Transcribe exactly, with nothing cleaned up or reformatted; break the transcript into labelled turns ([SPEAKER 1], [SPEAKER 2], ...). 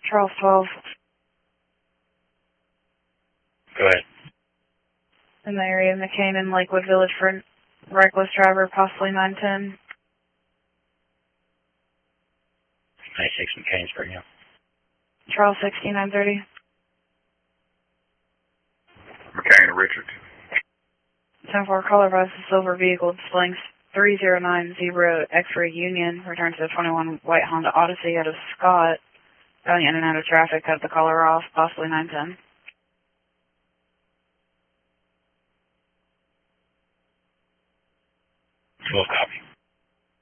[SPEAKER 1] Charles twelve.
[SPEAKER 2] Go ahead.
[SPEAKER 1] In the area of McCain and Lakewood Village for reckless driver, possibly nine ten.
[SPEAKER 2] ninety-six McCain Spring Hill.
[SPEAKER 1] Charles sixteen nine thirty.
[SPEAKER 3] McCain to Richard.
[SPEAKER 1] ten four, caller buys a silver vehicle displaying three zero nine zero X-ray Union. Return to the twenty-one white Honda Odyssey out of Scott. Going in and out of traffic, cut the caller off, possibly nine ten.
[SPEAKER 2] Full copy.